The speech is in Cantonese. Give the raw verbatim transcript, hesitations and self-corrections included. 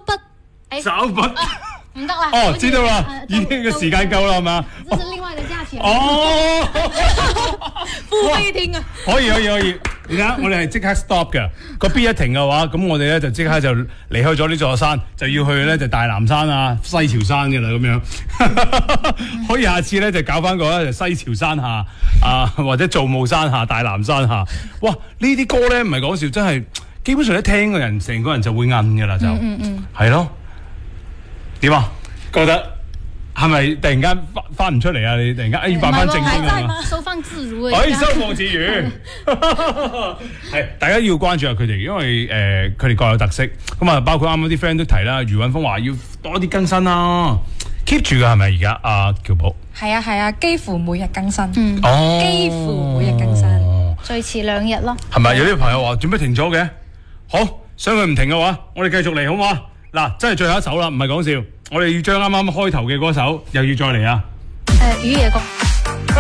筆， 找筆。 唔得啦。 哦，知道啦，已經個時間夠啦，係嘛？ 這是另外的價錢。 哦， 付費聽啊！ 可以可以可以，你睇下，我哋係即刻 stop 嘅。個 B 一停嘅話，咁我哋咧就即刻就離開咗呢座山，就要去咧就大南山啊、西樵山嘅啦咁樣。可以下次咧就搞翻個咧就西樵山下啊，或者造霧山下、大南山下。哇！呢啲歌咧唔係講笑，真係基本上一聽個人，成個人就會韌嘅啦，就嗯嗯係咯。點啊？覺得係咪突然間翻翻唔出嚟啊？你突然間哎要扮翻正經啊嘛？ 收放自如可以收放自如，係大家要關注下佢哋，因為誒佢哋各有特色。咁啊，包括啱啱啲 friend 都提啦，余允峰話要多啲更新啦 ，keep 住嘅係咪而家阿喬寶？ 係啊係啊，幾乎每日更新。 嗯， 哦， 幾乎每日更新， 最遲兩日咯。 係咪有啲朋友話做咩停咗嘅？好，想佢唔停嘅話，我哋繼續嚟好唔好啊？嗱，真係最後一首啦，唔係講笑，我哋要將啱啱開頭嘅嗰首又要再嚟啊！ 誒，雨夜歌。